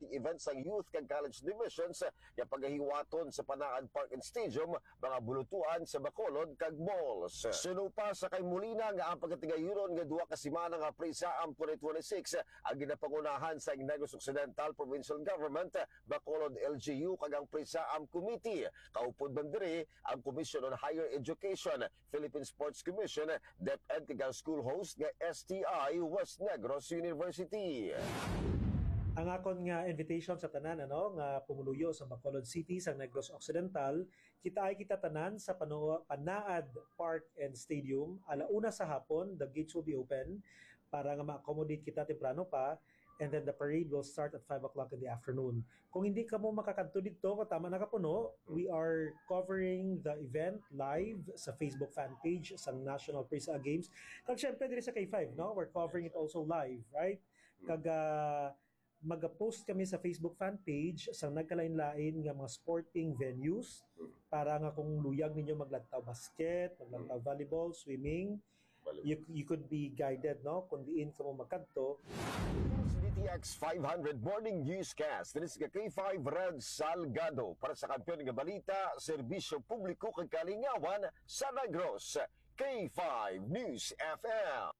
events ang youth kag college divisions nga pagahiwaton sa Panaan Park and Stadium, mga bulutuan sa Bacolod kag malls. Sunupa sa kay Molina nga ang pagkatigayuron nga duha ka semana nga pre-exam 2026 ang ginapangunahan sa Negros Occidental Provincial Government, Bacolod LGU kag ang pre-exam committee. Kaupod man diri ang Commission on Higher Education, Philippine Sports Commission, DepEd kag ang school host nga STI West Negros University. Ang akon nga invitation sa tanan nga pumuluyo sa Bacolod City sa Negros Occidental, kita tanan sa Panaad Park and Stadium alauna sa hapon. The gates will be open para nga ma-accommodate kita temprano pa, and then the parade will start at 5 o'clock in the afternoon. Kung hindi ka mo makakanto dito, tama na kapuno, we are covering the event live sa Facebook fan page sa National PRISA Games. Kag syempre diri sa K5, no? We're covering it also live, right? Kag mag-post kami sa Facebook fan page sa nagkalain-lain nga mga sporting venues para nga kung luyag ninyo maglantaw basket, maglantaw volleyball, swimming, you could be guided, no? Kung diin ka mo magkanto. DTX 500 Morning Newscast. This is K5 Red Salgado para sa kampiyon ng balita, serbisyo publiko kag kalingawan sa Negros. K5 News FM.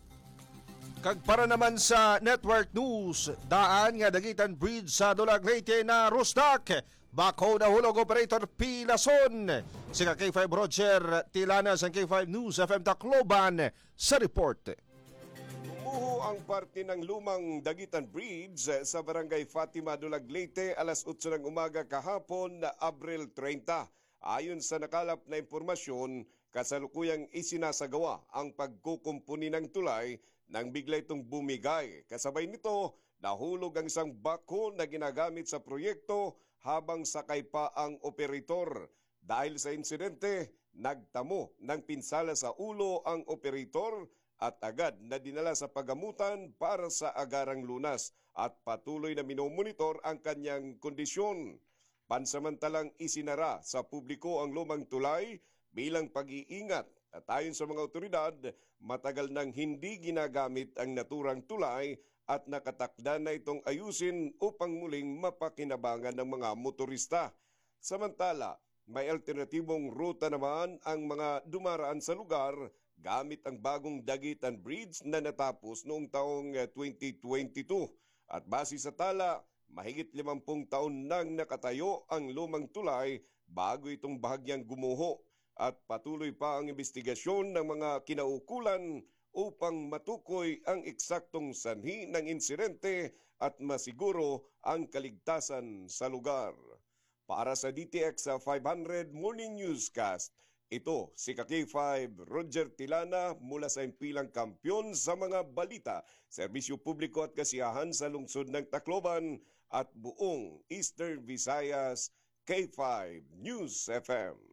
Kag para naman sa Network News, daan nga dagitan bridge sa Dulag Leyte na Rusdak. Bako na hulog operator Pilason. Si K5 Roger Tilana sa K5 News FM Tacloban sa report. Umuho ang parte ng lumang Dagitan Bridge sa Barangay Fatima, Dulag Leyte alas 8 ng umaga kahapon na Abril 30. Ayon sa nakalap na impormasyon, kasalukuyang isinasagawa ang pagkukumpuni ng tulay nang bigla itong bumigay. Kasabay nito, nahulog ang isang bako na ginagamit sa proyekto habang sakay pa ang operator. Dahil sa insidente, nagtamo ng pinsala sa ulo ang operator at agad na dinala sa pagamutan para sa agarang lunas at patuloy na minomonitor ang kanyang kondisyon. Pansamantalang isinara sa publiko ang lumang tulay bilang pag-iingat at ayon sa mga otoridad, matagal nang hindi ginagamit ang naturang tulay at nakatakda na itong ayusin upang muling mapakinabangan ng mga motorista. Samantala, may alternatibong ruta naman ang mga dumaraan sa lugar gamit ang bagong Dagitan Bridge na natapos noong taong 2022. At base sa tala, mahigit 50 taon nang nakatayo ang lumang tulay bago itong bahagyang gumuho. At patuloy pa ang investigasyon ng mga kinaukulan upang matukoy ang eksaktong sanhi ng insidente at masiguro ang kaligtasan sa lugar. Para sa DTX 500 Morning Newscast, ito si K5 Roger Tilana mula sa impilang kampyon sa mga balita, serbisyo publiko at kasiyahan sa lungsod ng Tacloban at buong Eastern Visayas, K5 News FM.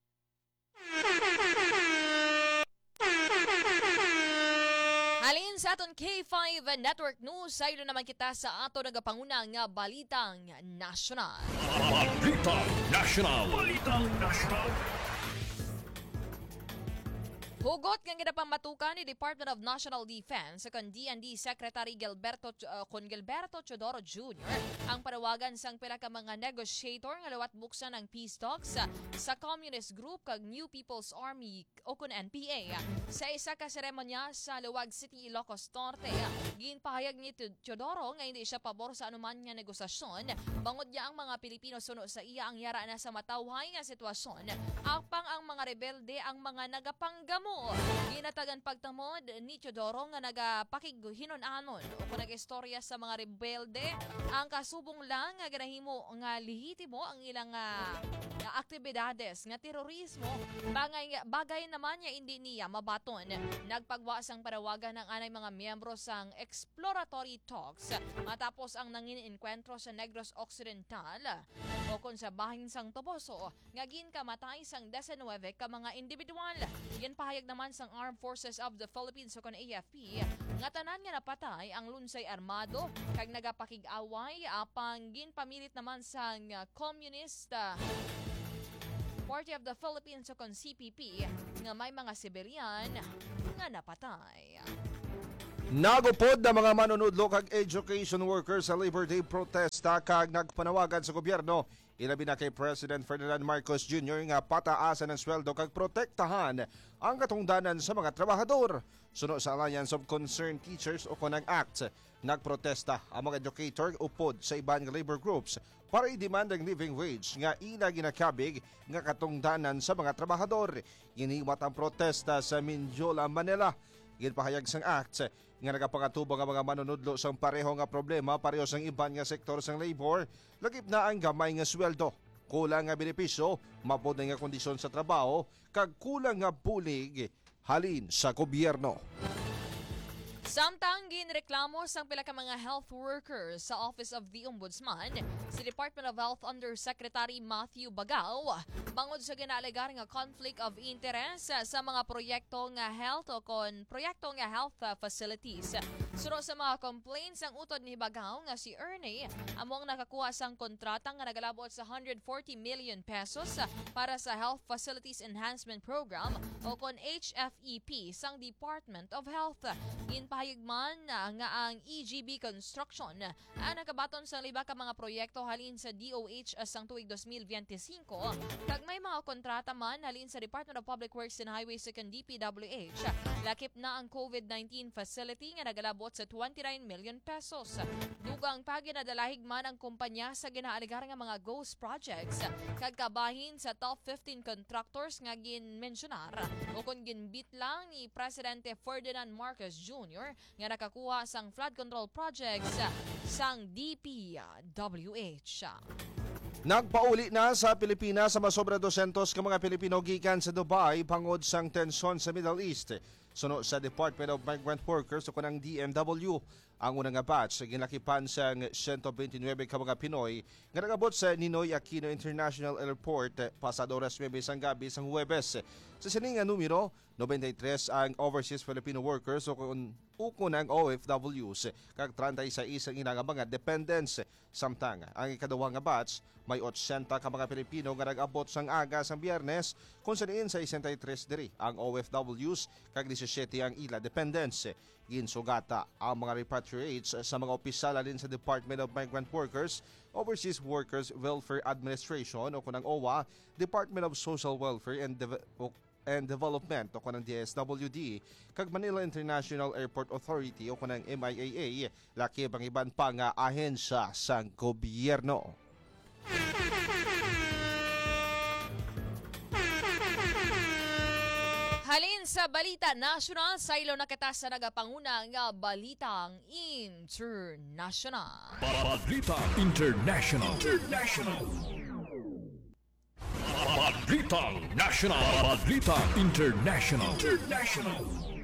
Halin sa aton K5 Network News, saylo naman kita sa ato nagapangunang nga Balitang Nasyonal. Balitang Nasyonal. Balitang Nasyonal. Hugot nga ginapamatukan ni Department of National Defense kon DND Secretary Gilberto Teodoro Jr. ang panawagan sang pila ka mga negotiator nga lawat buksan ang peace talks sa Communist Group kag New People's Army o kun NPA sa isa ka seremonya sa Luwag City, Ilocos Norte. Ginpahayag ni Teodoro nga hindi siya pabor sa anuman nga negosasyon bangod niya ang mga Pilipino suno sa iya ang yara na sa matawhay nga sitwasyon apang ang mga rebelde ang mga nagapanggamo. Ginatagan pagtamod ni Teodoro nga nagapakighinon-anon o kung nag-istorya sa mga rebelde ang kasubong lang nga ginahimo nga lehitimo ang ilang aktibidades nga terorismo bagay naman niya hindi niya mabaton. Nagpagwaas ang parawagan ng anay mga miyembro sang exploratory talks matapos ang nangin-enkwentro sa Negros Occidental o kung sa bahin sang Toboso nga ginkamatay sang 19 ka mga individual. Yan pahayag naman sang Armed Forces of the Philippines o kon AFP nga tanan nga napatay ang lunsay armado kag nagapakig-away apang ginpamilit naman sang Communist Party of the Philippines o kon CPP nga may mga Siberian nga napatay. Nagupod na mga manunudlo kag education workers sa Labor Day protesta kag nagpanawagan sa gobyerno ilabi na kay President Ferdinand Marcos Jr. nga pataasan ng sweldo kag protektahan ang katungdanan sa mga trabahador. Suno sa Alliance of Concerned Teachers o Konang Act, nagprotesta ang mga educator upod sa iban nga labor groups para i-demand ang living wage nga ila ginakabig nga katungdanan sa mga trabahador. Iniwat ang protesta sa Mindiola, Manila. Ginpahayag sang act nga nagapakatubang ang mga manunudlo sang pareho nga problema pareho sang iban nga sektor sang labor, lagip na ang gamay nga sweldo, kulang nga benepisyo, mapod nga kondisyon sa trabaho, kag kulang nga bulig halin sa gobyerno. Samtang ginreklamo sang pila ka mga health workers sa Office of the Ombudsman, si Department of Health Undersecretary Matthew Bagao bangod sa ginalegar nga conflict of interest sa mga proyekto nga health facilities. Suro sa mga complaints ang utod ni Bagao nga si Ernie among nakakuha sang kontrata nga nagalabot sa 140 million pesos para sa Health Facilities Enhancement Program o kon HFEP sang Department of Health. Pahigman nga ang EGB Construction ang nakabaton sa liba ka mga proyekto halin sa DOH sang tuig 2025 kag may mga kontrata man halin sa Department of Public Works and Highways sa DPWH. Lakip na ang COVID-19 facility nga nagalabot sa 29 million pesos. Dugang paginadalahig man ang kumpanya sa ginaaligar nga mga ghost projects kag kabahin sa top 15 contractors nga ginmensionar o kung ginbit lang ni Presidente Ferdinand Marcos Jr. nga nakakuha sang flood control projects sang DPWH. Nagpauli na sa Pilipinas sa masobra 200 ka mga Pilipino gikan sa Dubai bangod sang tensyon sa Middle East. Suno sa Department of Migrant Workers o kanang DMW, ang unang nga batch ginlakipan sang 129 ka mga Pinoy nga nagabot sa Ninoy Aquino International Airport pasado oras 9 sang gabi sang Huwebes. Sa sining nga numero, 93 ang overseas Filipino workers o ukon ang OFWs kag 36 ang inang mga dependents. Samtang ang ikaduhang nga batch may 80 ka mga Pilipino nga nag-abot sang aga sang Biyernes kung saniin sa 63 diri ang OFWs kag 17 ang ila dependents. Ginsugata ang mga repatriates sa mga opisyal alin sa Department of Migrant Workers, Overseas Workers Welfare Administration o kunang OWA, Department of Social Welfare and Development o kunang DSWD, kag Manila International Airport Authority o kunang MIAA, laki bang iban pa nga ahensya sa gobyerno. Halin sa Balita National, saylo na kita sa nagapanguna nga Balitang International. Balita International. Balita National. Balita International.